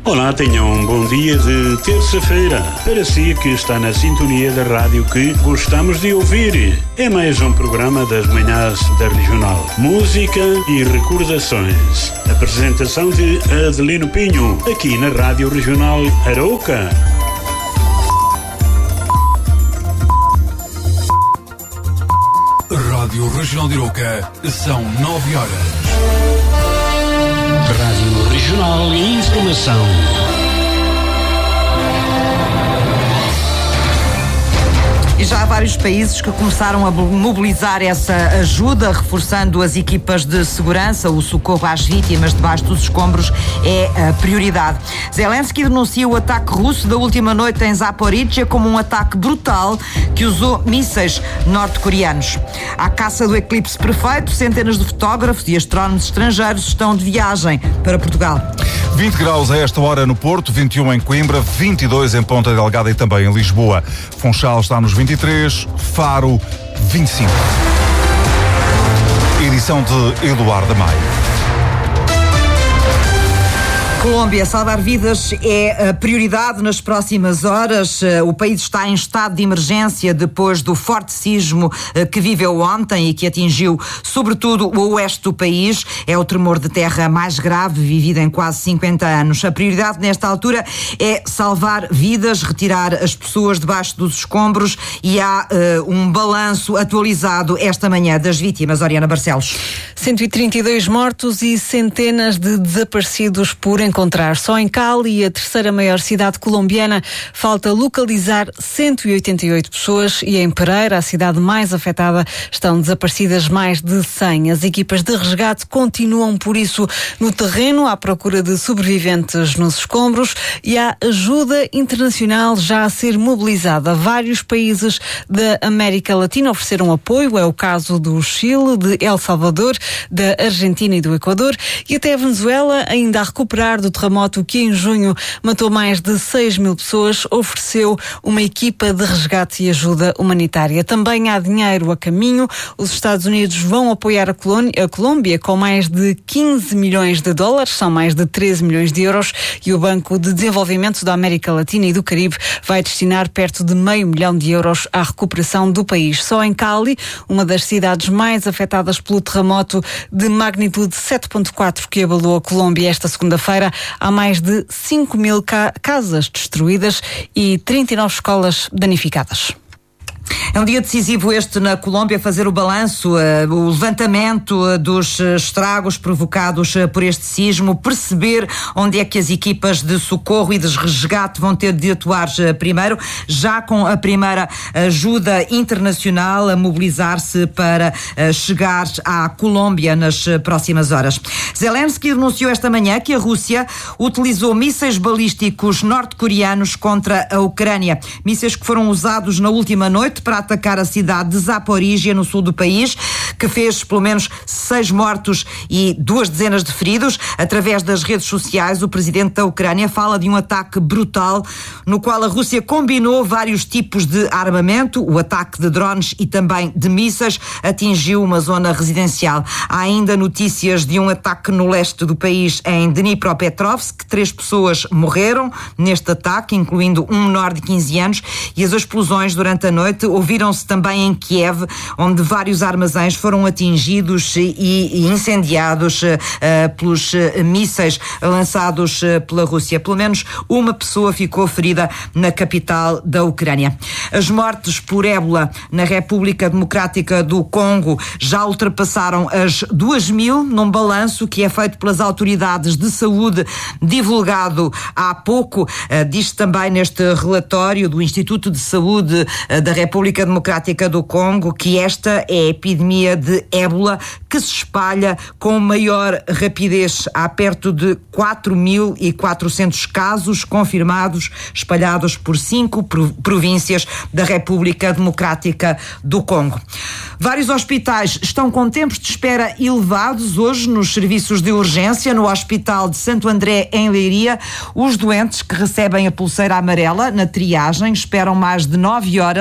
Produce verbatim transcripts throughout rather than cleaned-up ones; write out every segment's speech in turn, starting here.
Olá, tenham um bom dia de terça-feira. Para si que está na sintonia da rádio que gostamos de ouvir, é mais um programa das manhãs da Regional. Música e recordações. Apresentação de Adelino Pinho, aqui na Rádio Regional Arouca. Rádio Regional de Arouca, são nove horas. Rádio Regional e Informação. E já há vários países que começaram a mobilizar essa ajuda, reforçando as equipas de segurança. O socorro às vítimas debaixo dos escombros é a prioridade. Zelensky denuncia o ataque russo da última noite em Zaporizhia como um ataque brutal que usou mísseis norte-coreanos. À caça do eclipse perfeito, centenas de fotógrafos e astrónomos estrangeiros estão de viagem para Portugal. vinte graus a esta hora no Porto, vinte e um em Coimbra, vinte e dois em Ponta Delgada e também em Lisboa. Funchal está nos vinte e três, Faro vinte e cinco. Edição de Eduardo Maio. Colômbia, salvar vidas é a prioridade nas próximas horas. O país está em estado de emergência depois do forte sismo que viveu ontem e que atingiu sobretudo o oeste do país. É o tremor de terra mais grave vivido em quase cinquenta anos. A prioridade nesta altura é salvar vidas, retirar as pessoas debaixo dos escombros e há uh, um balanço atualizado esta manhã das vítimas. Oriana Barcelos. cento e trinta e dois mortos e centenas de desaparecidos por encontrar. Só em Cali, a terceira maior cidade colombiana, falta localizar cento e oitenta e oito pessoas e em Pereira, a cidade mais afetada, estão desaparecidas mais de cem. As equipas de resgate continuam, por isso, no terreno à procura de sobreviventes nos escombros e há ajuda internacional já a ser mobilizada. Vários países da América Latina ofereceram apoio, é o caso do Chile, de El Salvador, da Argentina e do Equador e até a Venezuela, ainda a recuperar do terremoto que em junho matou mais de seis mil pessoas, ofereceu uma equipa de resgate e ajuda humanitária. Também há dinheiro a caminho. Os Estados Unidos vão apoiar a, Colônia, a Colômbia com mais de quinze milhões de dólares, são mais de treze milhões de euros, e o Banco de Desenvolvimento da América Latina e do Caribe vai destinar perto de meio milhão de euros à recuperação do país. Só em Cali, uma das cidades mais afetadas pelo terremoto de magnitude sete ponto quatro que abalou a Colômbia esta segunda-feira, há mais de cinco mil ca- casas destruídas e trinta e nove escolas danificadas. É um dia decisivo este na Colômbia, fazer o balanço, uh, o levantamento uh, dos estragos provocados uh, por este sismo, perceber onde é que as equipas de socorro e de resgate vão ter de atuar uh, primeiro, já com a primeira ajuda internacional a mobilizar-se para uh, chegar à Colômbia nas uh, próximas horas. Zelensky denunciou esta manhã que a Rússia utilizou mísseis balísticos norte-coreanos contra a Ucrânia, mísseis que foram usados na última noite para atacar a cidade de Zaporizhia, no sul do país, que fez pelo menos seis mortos e duas dezenas de feridos. Através das redes sociais, o presidente da Ucrânia fala de um ataque brutal no qual a Rússia combinou vários tipos de armamento. O ataque de drones e também de mísseis atingiu uma zona residencial. Há ainda notícias de um ataque no leste do país, em Dnipropetrovsk, que três pessoas morreram neste ataque, incluindo um menor de quinze anos, e as explosões durante a noite ouviram-se também em Kiev, onde vários armazéns foram atingidos e, e incendiados uh, pelos uh, mísseis lançados uh, pela Rússia. Pelo menos uma pessoa ficou ferida na capital da Ucrânia. As mortes por ébola na República Democrática do Congo já ultrapassaram as duas mil, num balanço que é feito pelas autoridades de saúde divulgado há pouco. Uh, diz também neste relatório do Instituto de Saúde uh, da República Democrática do Congo que esta é a epidemia de ébola que se espalha com maior rapidez. Há perto de quatro mil e quatrocentos casos confirmados, espalhados por cinco províncias da República Democrática do Congo. Vários hospitais estão com tempos de espera elevados hoje nos serviços de urgência. No Hospital de Santo André, em Leiria, os doentes que recebem a pulseira amarela na triagem esperam mais de nove horas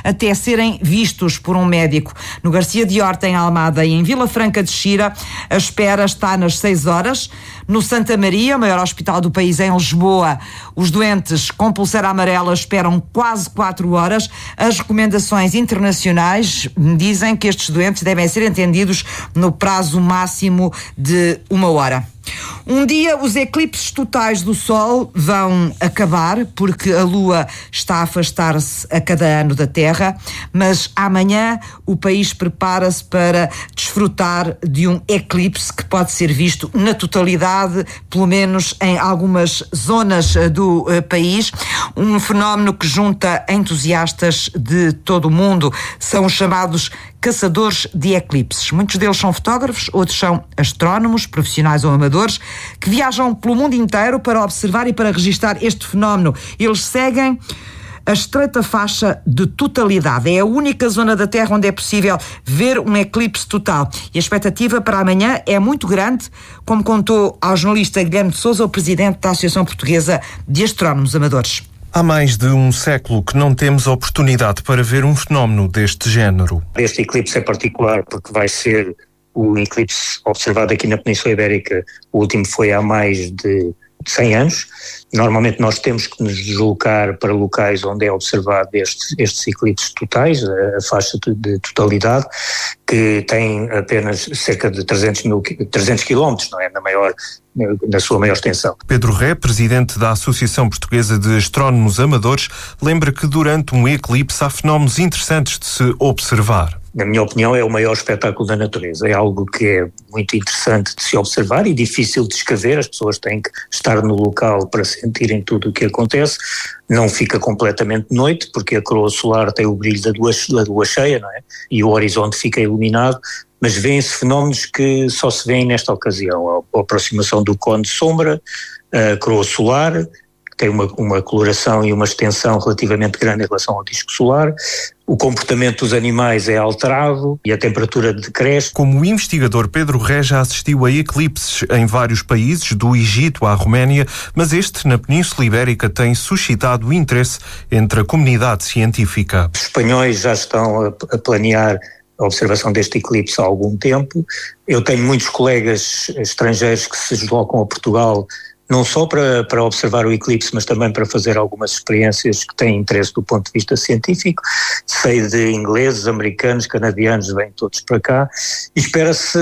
até serem vistos por um médico. No Garcia de Horta, em Almada, e em Vila Franca de Xira, a espera está nas seis horas. No Santa Maria, o maior hospital do país, em Lisboa, os doentes com pulseira amarela esperam quase quatro horas. As recomendações internacionais dizem que estes doentes devem ser atendidos no prazo máximo de uma hora. Um dia os eclipses totais do Sol vão acabar, porque a Lua está a afastar-se a cada ano da Terra, mas amanhã o país prepara-se para desfrutar de um eclipse que pode ser visto na totalidade, pelo menos em algumas zonas do uh, país. Um fenómeno que junta entusiastas de todo o mundo. São os chamados caçadores de eclipses. Muitos deles são fotógrafos, outros são astrónomos, profissionais ou amadores, que viajam pelo mundo inteiro para observar e para registar este fenómeno. Eles seguem a estreita faixa de totalidade. É a única zona da Terra onde é possível ver um eclipse total. E a expectativa para amanhã é muito grande, como contou ao jornalista Guilherme de Sousa, o presidente da Associação Portuguesa de Astrónomos Amadores. Há mais de um século que não temos oportunidade para ver um fenómeno deste género. Este eclipse é particular porque vai ser o eclipse observado aqui na Península Ibérica. O último foi há mais de cem anos. Normalmente nós temos que nos deslocar para locais onde é observado estes, estes eclipses totais, a, a faixa de totalidade, que tem apenas cerca de trezentos mil, trezentos quilómetros, não é? Na maior, na sua maior extensão. Pedro Ré, presidente da Associação Portuguesa de Astrónomos Amadores, lembra que durante um eclipse há fenómenos interessantes de se observar. Na minha opinião, é o maior espetáculo da natureza. É algo que é muito interessante de se observar e difícil de descrever. As pessoas têm que estar no local para sentirem tudo o que acontece. Não fica completamente de noite, porque a coroa solar tem o brilho da lua, da lua cheia, não é? E o horizonte fica iluminado, mas vêem-se fenómenos que só se vêem nesta ocasião. A aproximação do cone de sombra, a coroa solar, que tem uma, uma coloração e uma extensão relativamente grande em relação ao disco solar. O comportamento dos animais é alterado e a temperatura decresce. Como investigador, Pedro Ré já assistiu a eclipses em vários países, do Egito à Roménia, mas este, na Península Ibérica, tem suscitado interesse entre a comunidade científica. Os espanhóis já estão a, a planear a observação deste eclipse há algum tempo. Eu tenho muitos colegas estrangeiros que se deslocam a Portugal não só para, para observar o eclipse, mas também para fazer algumas experiências que têm interesse do ponto de vista científico. Sei de ingleses, americanos, canadianos, vêm todos para cá. E espera-se,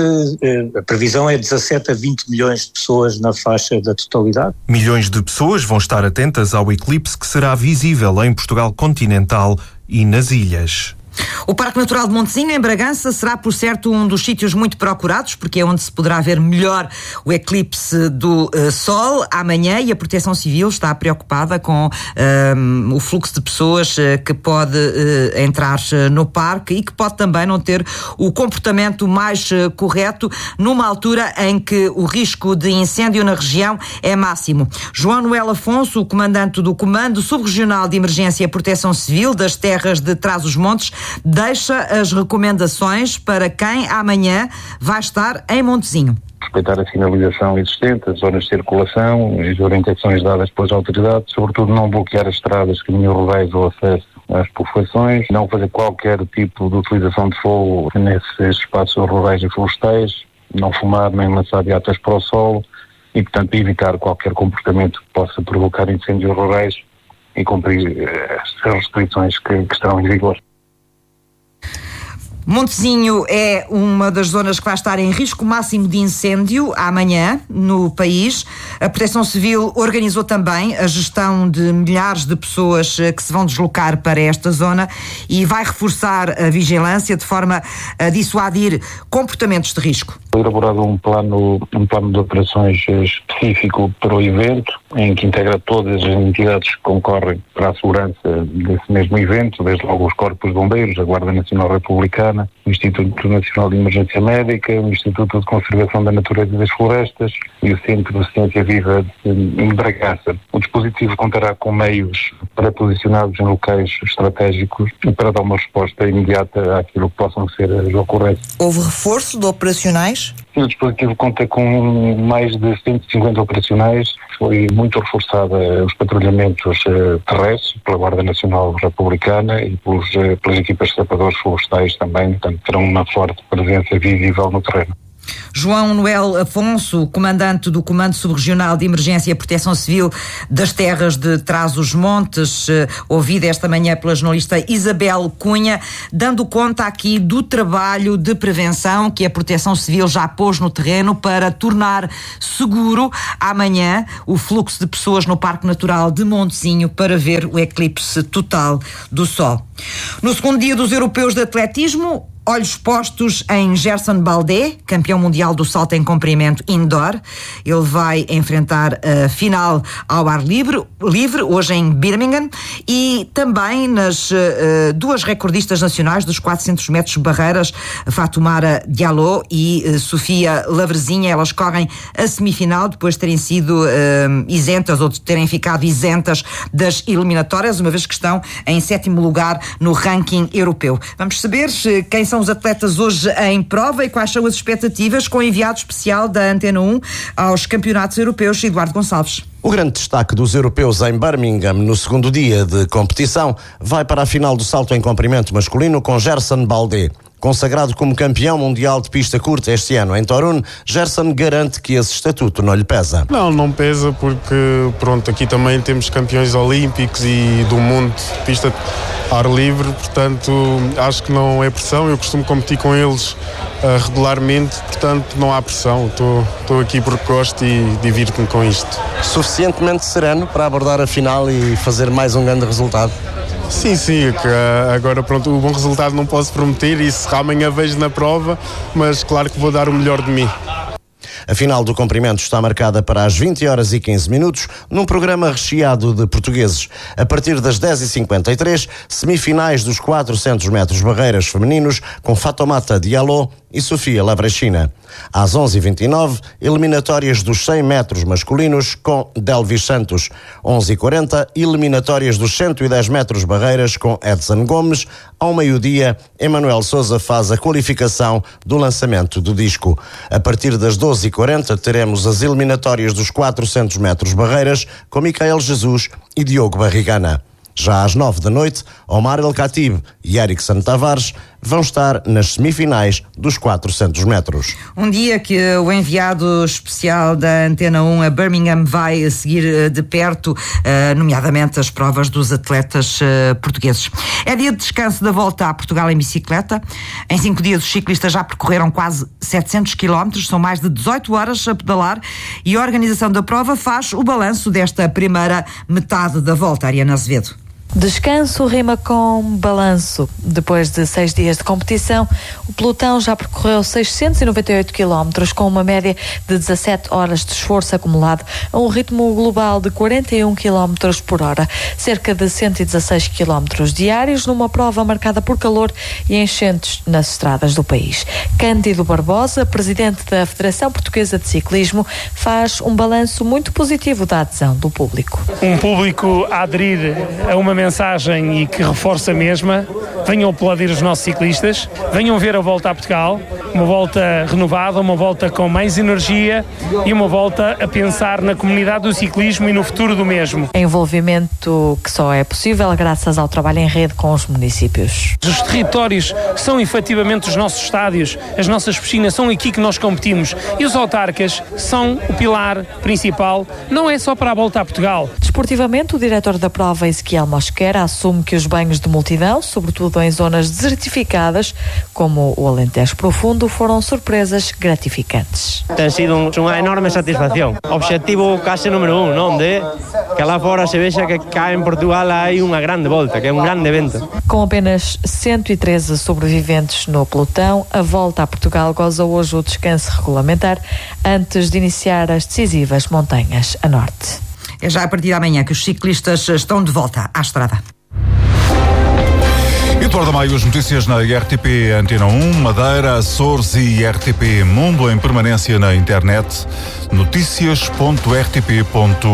a previsão é dezassete a vinte milhões de pessoas na faixa da totalidade. Milhões de pessoas vão estar atentas ao eclipse que será visível em Portugal continental e nas ilhas. O Parque Natural de Montezinho, em Bragança, será, por certo, um dos sítios muito procurados, porque é onde se poderá ver melhor o eclipse do uh, Sol amanhã, e a Proteção Civil está preocupada com uh, o fluxo de pessoas uh, que pode uh, entrar uh, no parque e que pode também não ter o comportamento mais uh, correto numa altura em que o risco de incêndio na região é máximo. João Noel Afonso, o comandante do Comando Subregional de Emergência e Proteção Civil das Terras de Trás-os-Montes, deixa as recomendações para quem amanhã vai estar em Montezinho. Respeitar a sinalização existente, as zonas de circulação, as orientações dadas pelas autoridades, sobretudo não bloquear as estradas, caminhos rurais ou acesso às povoações, não fazer qualquer tipo de utilização de fogo nesses espaços rurais e florestais, não fumar nem lançar beatas para o solo e, portanto, evitar qualquer comportamento que possa provocar incêndios rurais e cumprir as restrições que, que estarão em vigor. Montezinho é uma das zonas que vai estar em risco máximo de incêndio amanhã no país. A Proteção Civil organizou também a gestão de milhares de pessoas que se vão deslocar para esta zona e vai reforçar a vigilância de forma a dissuadir comportamentos de risco. Foi elaborado um plano, um plano de operações específico para o evento, em que integra todas as entidades que concorrem para a segurança desse mesmo evento, desde logo os Corpos de Bombeiros, a Guarda Nacional Republicana, o Instituto Nacional de Emergência Médica, o Instituto de Conservação da Natureza e das Florestas e o Centro de Ciência Viva de Bragança. O dispositivo contará com meios pré-posicionados em locais estratégicos e para dar uma resposta imediata àquilo que possam ser as ocorrências. Houve reforço de operacionais? E o dispositivo conta com mais de cento e cinquenta operacionais. Foi muito reforçada os patrulhamentos uh, terrestres pela Guarda Nacional Republicana e pelos, uh, pelas equipas de sapadores florestais também, portanto terão uma forte presença visível no terreno. João Noel Afonso, comandante do Comando Subregional de Emergência e Proteção Civil das Terras de Trás-os-Montes, ouvido esta manhã pela jornalista Isabel Cunha, dando conta aqui do trabalho de prevenção que a Proteção Civil já pôs no terreno para tornar seguro amanhã o fluxo de pessoas no Parque Natural de Montezinho para ver o eclipse total do Sol. No segundo dia dos Europeus de Atletismo, olhos postos em Gerson Baldé, campeão mundial do salto em comprimento indoor. Ele vai enfrentar a final ao ar livre, livre hoje em Birmingham, e também nas uh, duas recordistas nacionais dos quatrocentos metros barreiras, Fatoumata Diallo e uh, Sofia Lavrezinha. Elas correm a semifinal depois de terem sido uh, isentas ou de terem ficado isentas das eliminatórias, uma vez que estão em sétimo lugar no ranking europeu. Vamos saber uh, quem são os atletas hoje em prova e quais são as expectativas com o enviado especial da Antena um aos campeonatos europeus, Eduardo Gonçalves. O grande destaque dos europeus em Birmingham no segundo dia de competição vai para a final do salto em comprimento masculino com Gerson Baldé. Consagrado como campeão mundial de pista curta este ano em Torun, Gerson garante que esse estatuto não lhe pesa. Não, não pesa porque, pronto, aqui também temos campeões olímpicos e do mundo de pista ar livre, portanto, acho que não é pressão. Eu costumo competir com eles uh, regularmente, portanto, não há pressão. Estou aqui porque gosto e divirto-me com isto. Suficientemente sereno para abordar a final e fazer mais um grande resultado? Sim, sim, agora pronto, o bom resultado não posso prometer, isso amanhã vejo na prova, mas claro que vou dar o melhor de mim. A final do comprimento está marcada para as vinte horas e quinze minutos, num programa recheado de portugueses. A partir das dez e cinquenta e três, semifinais dos quatrocentos metros barreiras femininos, com Fatoumata Diallo e Sofia Lavrezinha. Às onze e vinte e nove, eliminatórias dos cem metros masculinos, com Delvis Santos. onze e quarenta, eliminatórias dos cento e dez metros barreiras, com Edson Gomes. Ao meio-dia, Emanuel Sousa faz a qualificação do lançamento do disco. A partir das doze e quarenta, teremos as eliminatórias dos quatrocentos metros barreiras, com Micael Jesus e Diogo Barrigana. Já às nove da noite, Omar El Khatib e Erickson Tavares vão estar nas semifinais dos quatrocentos metros. Um dia que o enviado especial da Antena um a Birmingham vai seguir de perto, nomeadamente as provas dos atletas portugueses. É dia de descanso da volta a Portugal em bicicleta. Em cinco dias os ciclistas já percorreram quase setecentos quilómetros, são mais de dezoito horas a pedalar, e a organização da prova faz o balanço desta primeira metade da volta. Ariana Azevedo. Descanso rima com balanço. Depois de seis dias de competição, o pelotão já percorreu seiscentos e noventa e oito quilómetros, com uma média de dezassete horas de esforço acumulado, a um ritmo global de quarenta e um quilómetros por hora, cerca de cento e dezasseis quilómetros diários, numa prova marcada por calor e enchentes nas estradas do país. Cândido Barbosa, presidente da Federação Portuguesa de Ciclismo, faz um balanço muito positivo da adesão do público. Um público a aderir a uma mensagem e que reforça a mesma. Venham aplaudir os nossos ciclistas, venham ver a volta a Portugal, uma volta renovada, uma volta com mais energia e uma volta a pensar na comunidade do ciclismo e no futuro do mesmo. Envolvimento que só é possível graças ao trabalho em rede com os municípios. Os territórios são efetivamente os nossos estádios, as nossas piscinas, são aqui que nós competimos, e os autarcas são o pilar principal, não é só para a volta a Portugal. Desportivamente, o diretor da prova, Ezequiel Mosquera, assume que os banhos de multidão, sobretudo em zonas desertificadas, como o Alentejo Profundo, foram surpresas gratificantes. Tem sido um, uma enorme satisfação. Objetivo casi número um, não? De que lá fora se veja que cá em Portugal há uma grande volta, que é um grande evento. Com apenas cento e treze sobreviventes no pelotão, a volta a Portugal goza hoje o descanso regulamentar antes de iniciar as decisivas montanhas a norte. É já a partir de amanhã que os ciclistas estão de volta à estrada. Eduardo Maio, as notícias na R T P Antena um, Madeira, Açores e R T P Mundo em permanência na internet. notícias ponto r t p ponto